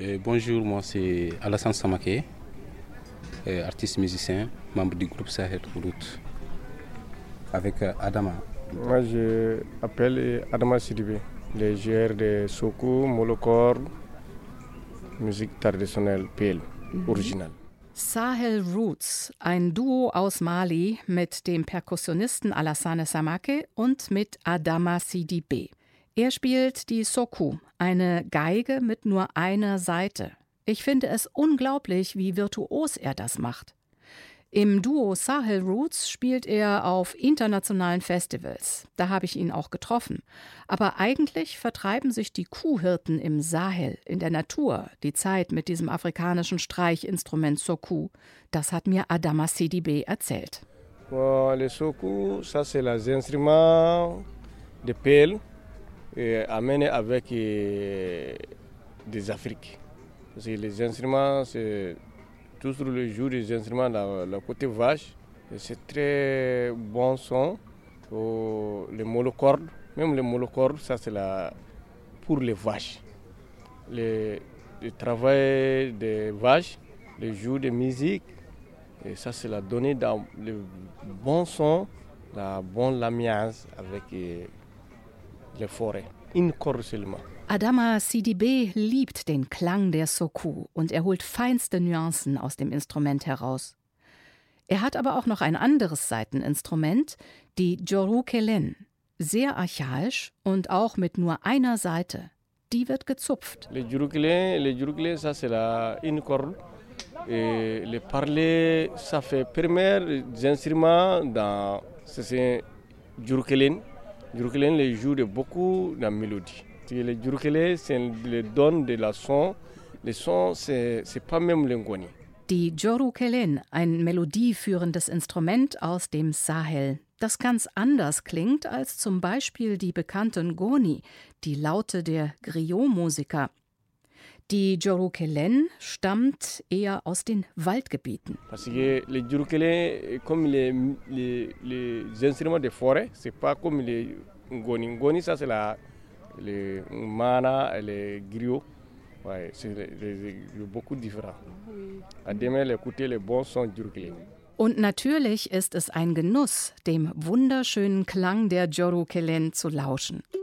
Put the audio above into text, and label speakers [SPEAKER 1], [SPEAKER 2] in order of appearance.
[SPEAKER 1] Bonjour, moi c'est Alassane Samake, artiste musicien, membre du groupe Sahel Route, avec Adama.
[SPEAKER 2] Moi je m'appelle Adama Sidibé, le joueur de Sokou, Molokor, musique traditionnelle PL, original.
[SPEAKER 3] Sahel Roots, ein Duo aus Mali mit dem Perkussionisten Alassane Samake und mit Adama Sidibé. Er spielt die Sokou, eine Geige mit nur einer Saite. Ich finde es unglaublich, wie virtuos er das macht. Im Duo Sahel Roots spielt er auf internationalen Festivals. Da habe ich ihn auch getroffen. Aber eigentlich vertreiben sich die Kuhhirten im Sahel, in der Natur, die Zeit mit diesem afrikanischen Streichinstrument Sokou. Das hat mir Adama Sidibé erzählt.
[SPEAKER 2] Le Sokou, ça c'est l'instrument de pelle amené avec des Afriques. Parce que les instruments, c'est toujours le jour des instruments dans le côté vache. Et c'est très bon son. Les monocordes, même les monocordes, ça c'est pour les vaches. Le travail des vaches, le jour de musique, et ça c'est la donnée dans le bon son, la bonne l'ambiance avec les forêts. Une corde seulement.
[SPEAKER 3] Adama Sidibé liebt den Klang der Sokou und er holt feinste Nuancen aus dem Instrument heraus. Er hat aber auch noch ein anderes Saiteninstrument, die Djorou-Kelen, sehr archaisch und auch mit nur einer Saite. Die wird gezupft.
[SPEAKER 2] Le Djorou-Kelen, ça c'est une corde. Et le parler, ça fait premier instrument dans c'est Djorou-Kelen. Djorou-Kelen les joue de beaucoup dans la mélodie. Le Djorou-Kelen, c'est le don de la son. Le son, c'est pas même le Ngoni.
[SPEAKER 3] Die Djorou-Kelen, ein melodieführendes Instrument aus dem Sahel, das ganz anders klingt als zum Beispiel die bekannte Ngoni, die Laute der Griot-Musiker. Die Djorou-Kelen stammt eher aus den Waldgebieten.
[SPEAKER 2] Parce que le Djorou-Kelen, comme les instruments de forêt, c'est pas comme les Ngoni. Ngoni, ça c'est les mana, les griots, ouais, c'est beaucoup différent. À demain, écouter les bons sons du Djorou-Kelen.
[SPEAKER 3] Und natürlich ist es ein Genuss, dem wunderschönen Klang der Djorou-Kelen zu lauschen.